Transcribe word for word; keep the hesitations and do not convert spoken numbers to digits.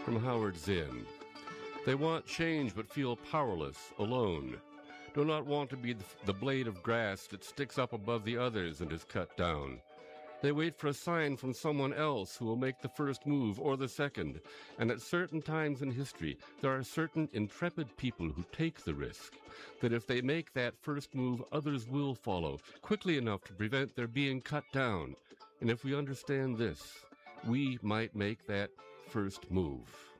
From Howard Zinn. They want change but feel powerless, alone. Do not want to be the blade of grass that sticks up above the others and is cut down. They wait for a sign from someone else who will make the first move or the second, and at certain times in history, there are certain intrepid people who take the risk, that if they make that first move, others will follow, quickly enough to prevent their being cut down. And if we understand this, we might make that first move.